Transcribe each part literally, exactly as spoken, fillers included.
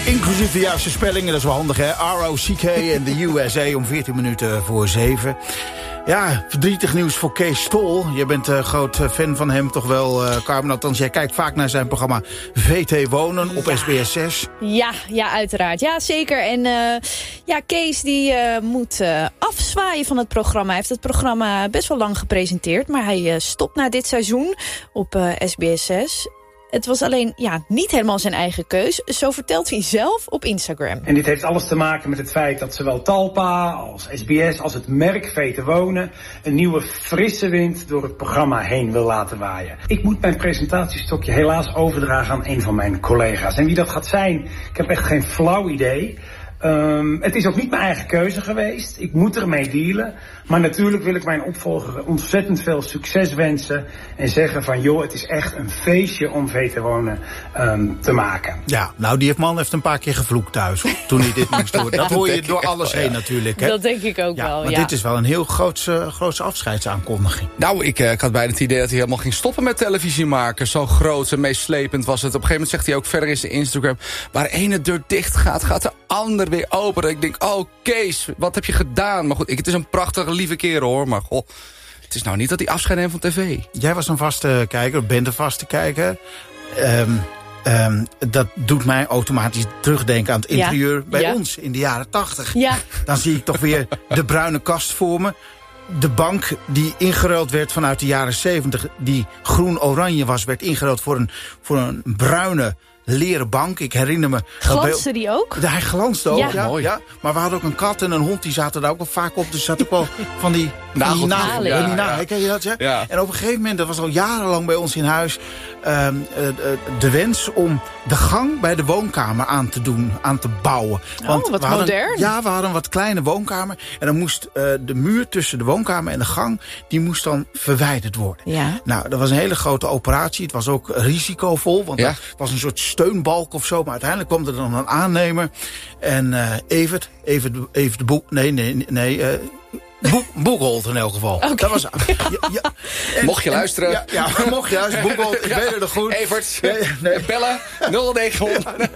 Inclusief de juiste spellingen, dat is wel handig, hè? R O C K en de U S A om veertien minuten voor zeven. Ja, verdrietig nieuws voor Kees Stol. Je bent een groot fan van hem toch wel, uh, Carmen. Althans, jij kijkt vaak naar zijn programma V T Wonen op ja. S B S zes. Ja, ja, uiteraard. Ja, zeker. En uh, ja, Kees die uh, moet uh, afzwaaien van het programma. Hij heeft het programma best wel lang gepresenteerd. Maar hij uh, stopt na dit seizoen op uh, S B S zes. Het was alleen ja, niet helemaal zijn eigen keus. Zo vertelt hij zelf op Instagram. En dit heeft alles te maken met het feit dat zowel Talpa als S B S als het merk V T Wonen een nieuwe frisse wind door het programma heen wil laten waaien. Ik moet mijn presentatiestokje helaas overdragen aan een van mijn collega's. En wie dat gaat zijn, ik heb echt geen flauw idee. Um, het is ook niet mijn eigen keuze geweest. Ik moet ermee dealen. Maar natuurlijk wil ik mijn opvolger ontzettend veel succes wensen. En zeggen van, joh, het is echt een feestje om V T Wonen um, te maken. Ja, nou, die man heeft een paar keer gevloekt thuis. Toen hij dit moest doen. Dat hoor je door alles heen natuurlijk. Hè? Dat denk ik ook ja, wel, maar ja. dit is wel een heel grootse, grootse afscheidsaankondiging. Nou, ik, uh, ik had bijna het idee dat hij helemaal ging stoppen met televisie maken. Zo groot en meeslepend was het. Op een gegeven moment zegt hij ook verder in zijn Instagram, waar ene deur dicht gaat, gaat de ander weer open. Ik denk, oh Kees, wat heb je gedaan? Maar goed, ik, het is een prachtige, lieve kerel hoor. Maar goh, het is nou niet dat hij afscheid neemt van tv. Jij was een vaste kijker, bent een vaste kijker. Um, um, dat doet mij automatisch terugdenken aan het interieur ja. bij ja. ons in de jaren tachtig. Ja. Dan zie ik toch weer de bruine kast voor me. De bank die ingeruild werd vanuit de jaren zeventig, die groen-oranje was, werd ingeruild voor een, voor een bruine leren bank. Ik herinner me... Glansde die ook? Ja, hij glansde ook, ja. ja. Mooi. ja. Maar we hadden ook een kat en een hond, die zaten daar ook wel vaak op. Dus zat ook wel van die nagels. Ja, Ja, die ja. ja. Ken je dat, ja? Ja. En op een gegeven moment, dat was al jarenlang bij ons in huis, uh, uh, de wens om de gang bij de woonkamer aan te doen, aan te bouwen. Want oh, wat we hadden, modern. Ja, we hadden een wat kleine woonkamer. En dan moest uh, de muur tussen de woonkamer en de gang, die moest dan verwijderd worden. Ja. Nou, dat was een hele grote operatie. Het was ook risicovol, want ja. het was een soort steunbalk of zo. Maar uiteindelijk kwam er dan een aannemer. En uh, Evert, Evert, Evert de Boek, nee, nee, nee, uh, Boek, Boekholt in elk geval. Okay. Dat was, ja, ja. En, mocht je en, luisteren. Ja, ja, mocht je luisteren. Boekholt, ik ja. weet het nog goed. Evert, nee, nee. bellen, nul negen honderd. Ja.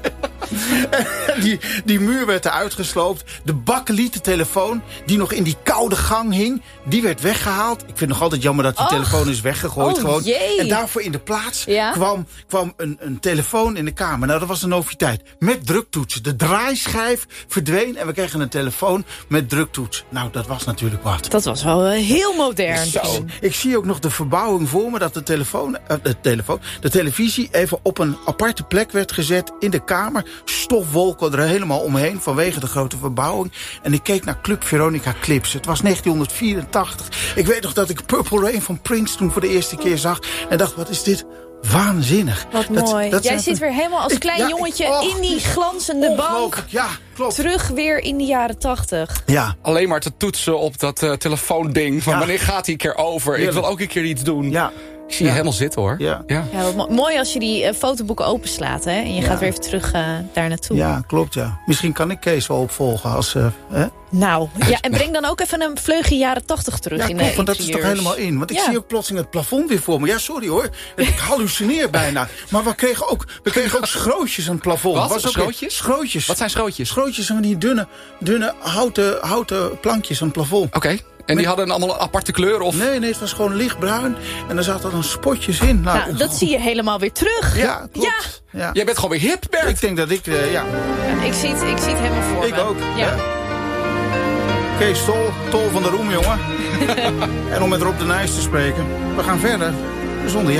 Die, die muur werd eruit gesloopt. De bakkelieten telefoon, die nog in die koude gang hing, die werd weggehaald. Ik vind het nog altijd jammer dat die Och. telefoon is weggegooid. Oh, gewoon. Jee. En daarvoor in de plaats ja? kwam, kwam een, een telefoon in de kamer. Nou, dat was een noviteit. Met druktoetsen. De draaischijf verdween en we kregen een telefoon met druktoets. Nou, dat was natuurlijk wat. Dat was wel uh, heel modern. Zo. Ik zie ook nog de verbouwing voor me dat de telefoon, uh, de telefoon, de televisie even op een aparte plek werd gezet in de kamer. Stofwolken er helemaal omheen vanwege de grote verbouwing. En ik keek naar Club Veronica Clips. Het was negentien vierentachtig. Ik weet nog dat ik Purple Rain van Prince toen voor de eerste keer zag. En dacht, wat is dit waanzinnig. Wat dat, mooi. Dat Jij zit weer helemaal als ik, klein ja, jongetje ik, oh, in die glanzende bank. Ja, klopt. Terug weer in de jaren tachtig. Ja. Alleen maar te toetsen op dat uh, telefoonding. Van ja. wanneer gaat hij een keer over? Heerlijk. Ik wil ook een keer iets doen. Ja. Ik zie je ja. helemaal zitten hoor. Ja. Ja. Ja, wat mo- mooi als je die uh, fotoboeken openslaat. Hè? En je ja. gaat weer even terug uh, daar naartoe. Ja, klopt ja. Misschien kan ik Kees wel opvolgen als... Uh, hè? Nou, ja, en breng dan ook even een vleugje jaren tachtig terug ja, in klopt, de want dat is toch helemaal in. Want ik ja. zie ook plotseling het plafond weer voor me. Ja, sorry hoor. Ik hallucineer bijna. Maar we kregen ook, we kregen ook schrootjes aan het plafond. Wat? Was ook schrootjes? Schrootjes. Wat zijn schrootjes? Schrootjes van die dunne, dunne houten, houten plankjes aan het plafond. Oké. Okay. En die hadden allemaal een aparte kleur? Of? Nee, nee, het was gewoon lichtbruin. En er zaten dan spotjes in. Nou, nou dat zie je helemaal weer terug. Ja, klopt. Ja. Ja. Jij bent gewoon weer hip, Bert. Ik denk dat ik, uh, ja. ja ik, zie het, ik zie het helemaal voor ik me. Ik ook. Ja. Ja. Kees Tol, Tol van de Roem, jongen. En om met Rob de Nijs te spreken. We gaan verder zonder jou.